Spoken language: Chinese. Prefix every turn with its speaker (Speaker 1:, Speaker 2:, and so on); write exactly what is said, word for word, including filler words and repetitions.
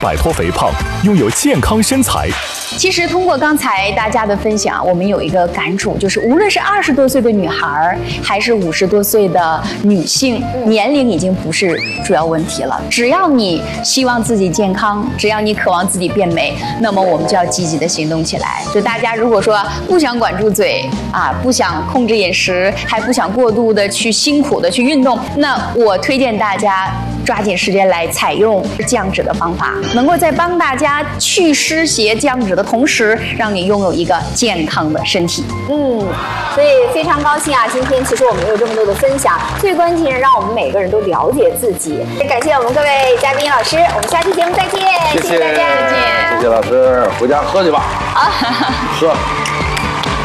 Speaker 1: 摆脱肥胖，拥有健康身材。
Speaker 2: 其实通过刚才大家的分享，我们有一个感触，就是无论是二十多岁的女孩，还是五十多岁的女性，年龄已经不是主要问题了。只要你希望自己健康，只要你渴望自己变美，那么我们就要积极的行动起来。就大家如果说不想管住嘴啊，不想控制饮食，还不想过度的去辛苦的去运动，那我推荐大家抓紧时间来采用降脂的方法，能够在帮大家去湿邪降脂的同时，让你拥有一个健康的身体。
Speaker 3: 嗯，所以非常高兴啊！今天其实我们有这么多的分享，最关键让我们每个人都了解自己。感谢我们各位嘉宾老师，我们下期节目再见，
Speaker 4: 谢谢
Speaker 3: 谢谢大家，再见，
Speaker 4: 谢谢老师，回家喝去吧。
Speaker 3: 好，
Speaker 4: 喝。